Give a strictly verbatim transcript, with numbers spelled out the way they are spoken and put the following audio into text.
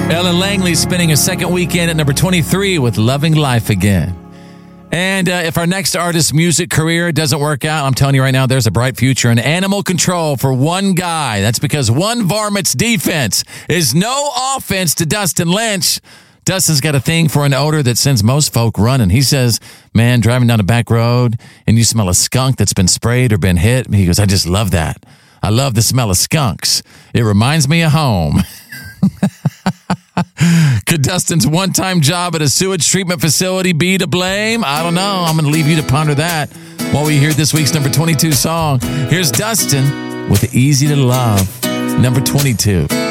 Ellen Langley spending her second weekend at number twenty-three with Loving Life Again. And uh, if our next artist's music career doesn't work out, I'm telling you right now, there's a bright future in animal control for one guy. That's because one varmint's defense is no offense to Dustin Lynch. Dustin's got a thing for an odor that sends most folk running. He says, man, driving down a back road and you smell a skunk that's been sprayed or been hit. He goes, I just love that. I love the smell of skunks. It reminds me of home. Could Dustin's one-time job at a sewage treatment facility be to blame? I don't know. I'm going to leave you to ponder that while we hear this week's number twenty-two song. Here's Dustin with Easy to Love, number twenty-two.